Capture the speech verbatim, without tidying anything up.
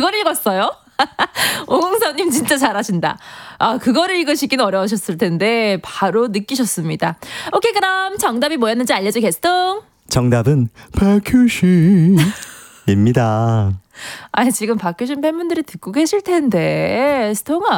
그걸 읽었어요? 오공삼님 진짜 잘하신다. 아, 그거를 읽으시긴 어려우셨을 텐데 바로 느끼셨습니다. 오케이, 그럼 정답이 뭐였는지 알려주겠어? 정답은 박효신입니다. 아니, 지금 박효신 팬분들이 듣고 계실 텐데 스통아,